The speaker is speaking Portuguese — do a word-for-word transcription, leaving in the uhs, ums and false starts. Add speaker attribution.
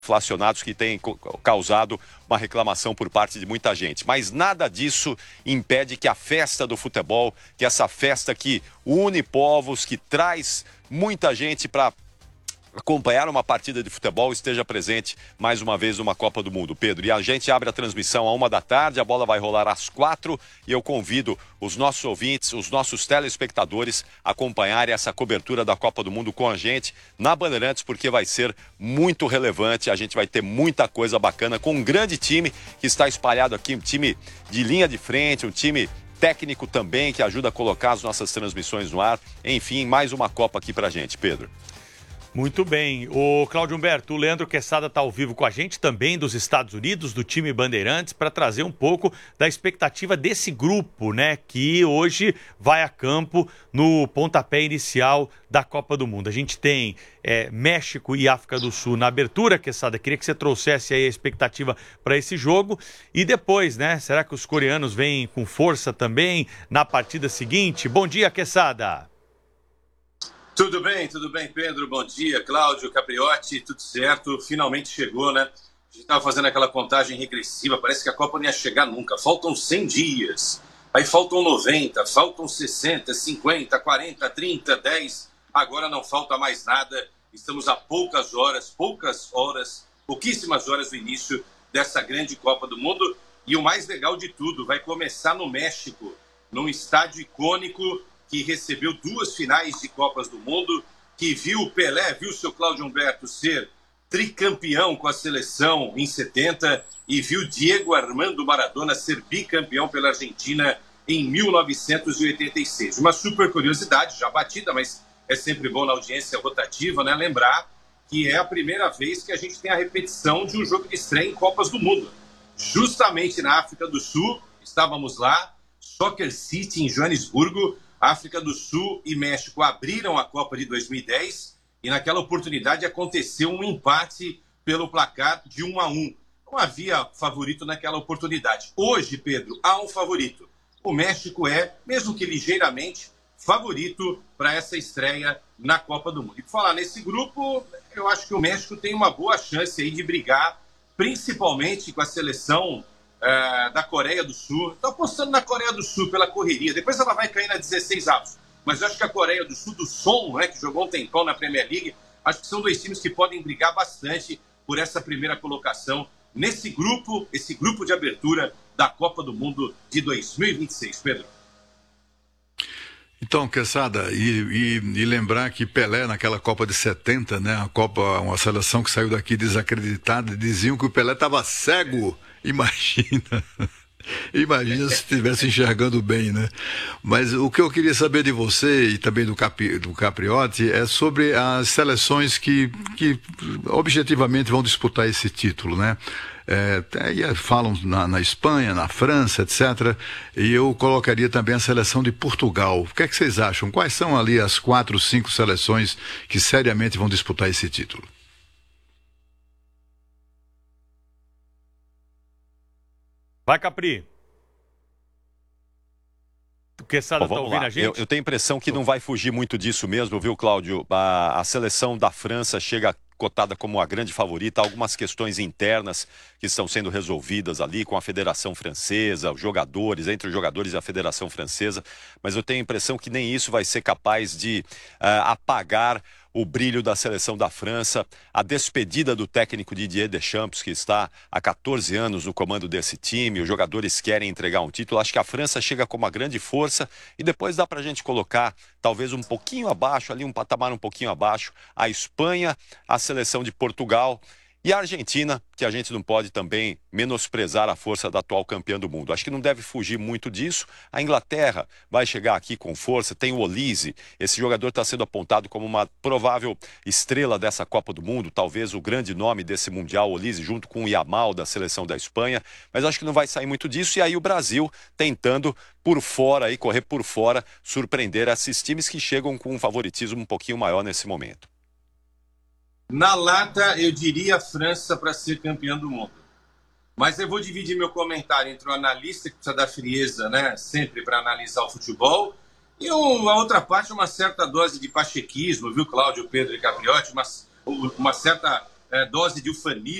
Speaker 1: inflacionados que têm causado uma reclamação por parte de muita gente. Mas nada disso impede que a festa do futebol, que essa festa que une povos, que traz muita gente para acompanhar uma partida de futebol, esteja presente mais uma vez numa Copa do Mundo, Pedro. E a gente abre a transmissão à uma da tarde, a bola vai rolar às quatro e eu convido os nossos ouvintes, os nossos telespectadores a acompanharem essa cobertura da Copa do Mundo com a gente na Bandeirantes, porque vai ser muito relevante, a gente vai ter muita coisa bacana com um grande time que está espalhado aqui, um time de linha de frente, um time técnico também que ajuda a colocar as nossas transmissões no ar. Enfim, mais uma Copa aqui pra gente, Pedro.
Speaker 2: Muito bem. O Cláudio Humberto, o Leandro Quesada está ao vivo com a gente também dos Estados Unidos, do time Bandeirantes, para trazer um pouco da expectativa desse grupo, né, que hoje vai a campo no pontapé inicial da Copa do Mundo. A gente tem é, México e África do Sul na abertura, Quesada. Queria que você trouxesse aí a expectativa para esse jogo. E depois, né, será que os coreanos vêm com força também na partida seguinte? Bom dia, Quesada.
Speaker 3: Tudo bem, tudo bem, Pedro? Bom dia, Cláudio, Capriotti, tudo certo? Finalmente chegou, né? A gente estava fazendo aquela contagem regressiva, parece que a Copa não ia chegar nunca. Faltam cem dias, aí faltam noventa, faltam sessenta, cinquenta, quarenta, trinta, dez. Agora não falta mais nada. Estamos a poucas horas, poucas horas, pouquíssimas horas do início dessa grande Copa do Mundo. E o mais legal de tudo, vai começar no México, num estádio icônico, que recebeu duas finais de Copas do Mundo, que viu o Pelé, viu o seu Cláudio Humberto ser tricampeão com a seleção em setenta e viu Diego Armando Maradona ser bicampeão pela Argentina em mil novecentos e oitenta e seis. Uma super curiosidade, já batida, mas é sempre bom na audiência rotativa, né, lembrar que é a primeira vez que a gente tem a repetição de um jogo de estreia em Copas do Mundo. Justamente na África do Sul, estávamos lá, Soccer City em Joanesburgo. África do Sul e México abriram a Copa de dois mil e dez e naquela oportunidade aconteceu um empate pelo placar de um a um. Não havia favorito naquela oportunidade. Hoje, Pedro, há um favorito. O México é, mesmo que ligeiramente, favorito para essa estreia na Copa do Mundo. E por falar nesse grupo, eu acho que o México tem uma boa chance aí de brigar, principalmente com a seleção Uh, da Coreia do Sul. Estou apostando na Coreia do Sul pela correria. Depois ela vai cair na dezesseis avos. Mas eu acho que a Coreia do Sul, do Som, né, que jogou um tempão na Premier League, acho que são dois times que podem brigar bastante por essa primeira colocação nesse grupo, esse grupo de abertura da Copa do Mundo de dois mil e vinte e seis. Pedro.
Speaker 4: Então, Quesada, e, e, e lembrar que Pelé naquela Copa de setenta, né, a Copa, uma seleção que saiu daqui desacreditada, diziam que o Pelé estava cego. Imagina, imagina se estivesse enxergando bem, né? Mas o que eu queria saber de você e também do, Capri, do Capriotti é sobre as seleções que, que objetivamente vão disputar esse título, né? É, falam na, na Espanha, na França, etcétera. E eu colocaria também a seleção de Portugal. O que é que vocês acham? Quais são ali as quatro, cinco seleções que seriamente vão disputar esse título?
Speaker 2: Vai, Capri. O Quesada está ouvindo
Speaker 1: lá.
Speaker 2: a gente?
Speaker 1: Eu, eu tenho a impressão que não vai fugir muito disso mesmo, viu, Cláudio? A, a seleção da França chega cotada como a grande favorita. Algumas questões internas que estão sendo resolvidas ali com a Federação Francesa, os jogadores, entre os jogadores e a Federação Francesa. Mas eu tenho a impressão que nem isso vai ser capaz de uh, apagar o brilho da seleção da França, a despedida do técnico Didier Deschamps, que está há quatorze anos no comando desse time, os jogadores querem entregar um título. Acho que a França chega com uma grande força e depois dá para a gente colocar talvez um pouquinho abaixo, ali um patamar um pouquinho abaixo, a Espanha, a seleção de Portugal e a Argentina, que a gente não pode também menosprezar a força da atual campeã do mundo. Acho que não deve fugir muito disso. A Inglaterra vai chegar aqui com força, tem o Olise, esse jogador está sendo apontado como uma provável estrela dessa Copa do Mundo, talvez o grande nome desse Mundial, Olise, junto com o Yamal da seleção da Espanha, mas acho que não vai sair muito disso. E aí o Brasil tentando por fora, aí, correr por fora, surpreender esses times que chegam com um favoritismo um pouquinho maior nesse momento.
Speaker 3: Na lata, eu diria a França para ser campeã do mundo. Mas eu vou dividir meu comentário entre o analista, que precisa dar frieza, né, sempre para analisar o futebol, e a outra parte, uma certa dose de pachequismo, viu, Cláudio, Pedro e Capriotti, uma, uma certa é, dose de ufanil.